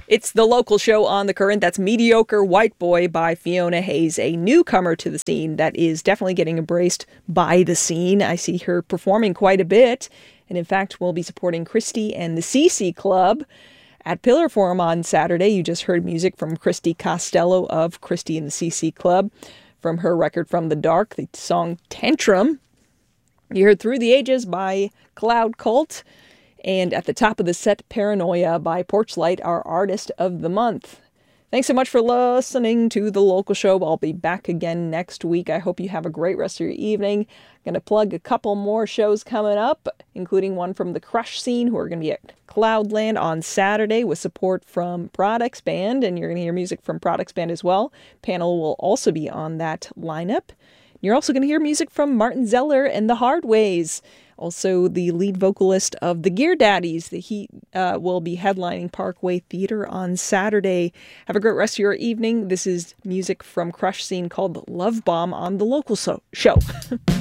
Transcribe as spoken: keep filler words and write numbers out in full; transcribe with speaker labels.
Speaker 1: It's the local show on The Current. That's Mediocre White Boy by Fiona Hayes, a newcomer to the scene that is definitely getting embraced by the scene. I see her performing quite a bit. And in fact, we'll be supporting Christy and the C C Club at Pillar Forum on Saturday. You just heard music from Christy Costello of Christy and the C C Club from her record From the Dark, the song Tantrum. You heard Through the Ages by Cloud Cult. And at the top of the set, Paranoia by Porchlight, our artist of the month. Thanks so much for listening to The Local Show. I'll be back again next week. I hope you have a great rest of your evening. I'm going to plug a couple more shows coming up, including one from the Crush Scene, who are going to be at Cloudland on Saturday with support from Products Band, and you're going to hear music from Products Band as well. Panel will also be on that lineup. You're also going to hear music from Martin Zeller and the Hard Ways. Also, the lead vocalist of the Gear Daddies. The He uh, will be headlining Parkway Theater on Saturday. Have a great rest of your evening. This is music from Crush Scene called Love Bomb on The Local so- Show.